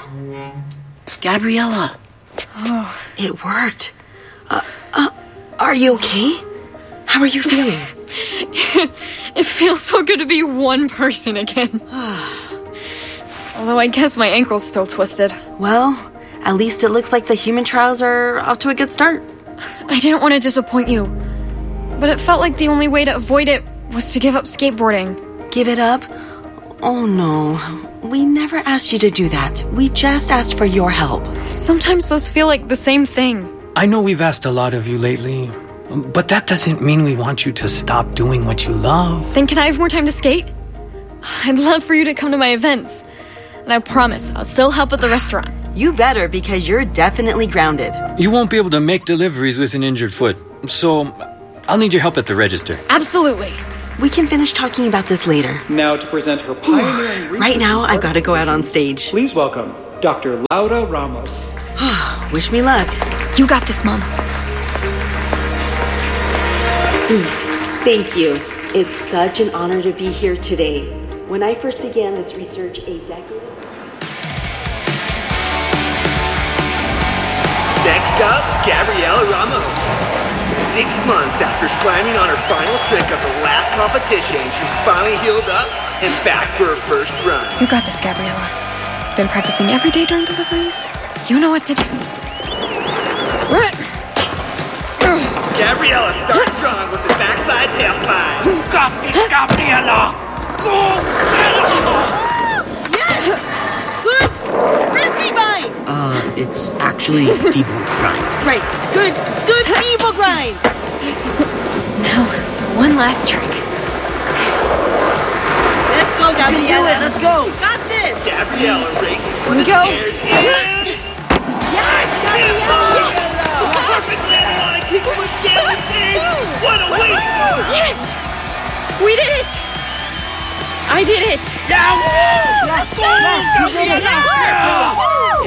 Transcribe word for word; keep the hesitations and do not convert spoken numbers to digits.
Gabriella. Oh. It worked. Uh, uh, are you okay? How are you feeling? It feels so good to be one person again. Although I guess my ankle's still twisted. Well, at least it looks like the human trials are off to a good start. I didn't want to disappoint you, but it felt like the only way to avoid it was to give up skateboarding. Give it up? Oh no, we never asked you to do that. We just asked for your help. Sometimes those feel like the same thing. I know we've asked a lot of you lately, but that doesn't mean we want you to stop doing what you love. Then can I have more time to skate? I'd love for you to come to my events. And I promise I'll still help at the restaurant. You better, because you're definitely grounded. You won't be able to make deliveries with an injured foot, so I'll need your help at the register. Absolutely. We can finish talking about this later. Now to present her pioneering research. Right now, I've got to go out on stage. Please welcome Doctor Laura Ramos. Wish me luck. You got this, Mom. Thank you. It's such an honor to be here today. When I first began this research a decade ago... Next up, Gabriella Ramos. Six months after slamming on her final trick of the last competition, she's finally healed up and back for her first run. You got this, Gabriella. Been practicing every day during deliveries. You know what to do. Gabriella starts strong with the backside tail slide. You got this, Gabriella! Go get her! Yes! Good frisbee grind! Uh, it's actually feeble grind. Right. Good, good feeble grind! Now, one last trick. Let's go, Gabriella. Do it, let's go! You got this! Gabriella races for We the go. stairs and... Yes, Gabriella! Yes! Perfect landing on a kick with Gabriella. What a way to go! Yes! We did it! I did it! Yeah! Yes! Yes! You did it! Yeah!